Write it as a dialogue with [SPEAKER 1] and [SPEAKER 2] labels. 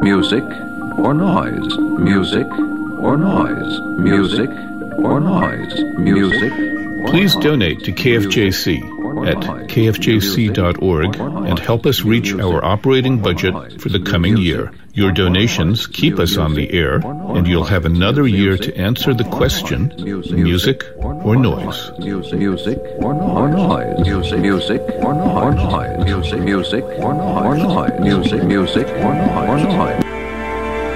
[SPEAKER 1] music or noise, music or noise, music or noise, music.
[SPEAKER 2] Please donate to KFJC at kfjc.org and help us reach our operating budget for the coming year. Your donations keep us on the air, and you'll have another year to answer the question, music or noise?
[SPEAKER 1] Music or noise, music or noise, music or noise, music or noise, music or noise.